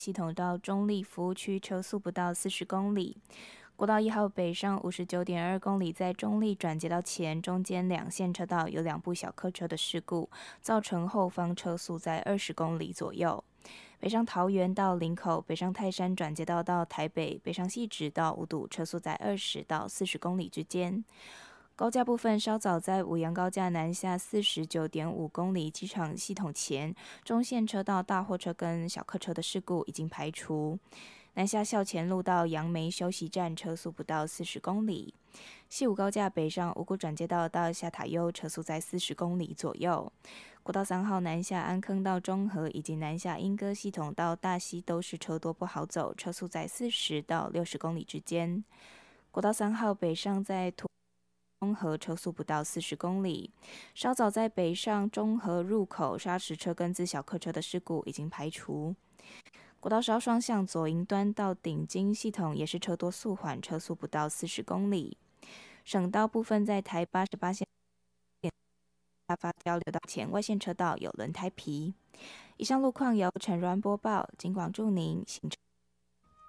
系统到中立服务区车速不到40公里。国道1号北上59.2公里，在中立转接到前，中间两线车道有2部小客车的事故，造成后方车速在20公里左右。北上桃园到林口，北上泰山转接道到台北，北上汐止到五堵，车速在20到40公里之间。高架部分稍早在五杨高架南下49.5公里机场系统前，中线车道大货车跟小客车的事故已经排除。南下校前路到杨梅休息站，车速不到40公里。西武高架北上五股转接道到下塔悠，车速在40公里左右。国道3号南下安坑到中和，以及南下莺歌系统到大溪都是车多不好走，车速在40到60公里之间。国道3号北上在中和，车速不到40公里。稍早在北上中和入口砂石车跟自小客车的事故已经排除。国道稍双向左营端到顶金系统也是车多速缓，车速不到40公里。省道部分在台88线发交流道前外线车道有轮胎皮。以上路况由陈软播报，警广祝您行车